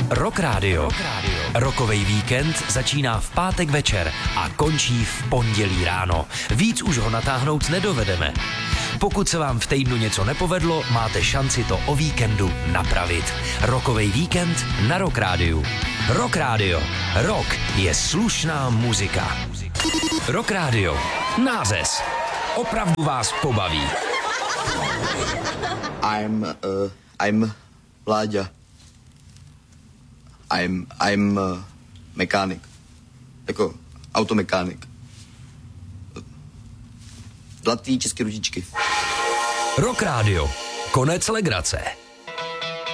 Rock Radio. Rockovej víkend začíná v pátek večer a končí v pondělí ráno. Víc už ho natáhnout nedovedeme. Pokud se vám v týdnu něco nepovedlo, máte šanci to o víkendu napravit. Rockovej víkend na Rock Radio. Rock Radio. Rock je slušná muzika. Rock Radio. Nářez. Opravdu vás pobaví. I'm Láďa. I'm mechanik. Jako automechanik. Zlatý české ručičky. Rock Radio. Konec legrace.